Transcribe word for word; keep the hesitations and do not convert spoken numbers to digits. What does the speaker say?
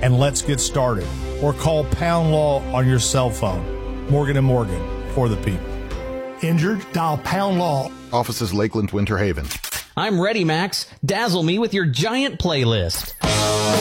and let's get started. Or call Pound Law on your cell phone. Morgan and Morgan, for the people. Injured? Dial Pound Law. Offices Lakeland, Winter Haven. I'm ready, Max. Dazzle me with your giant playlist.